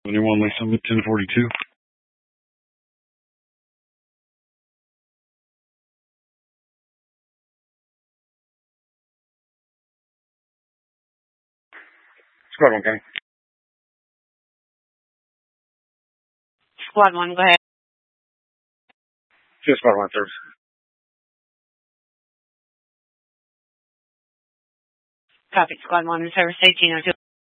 21 Lake Summit, 1042. Squad 1, County. Squad 1, go ahead. Squad 1, service. Copy, Squad 1, service 1802.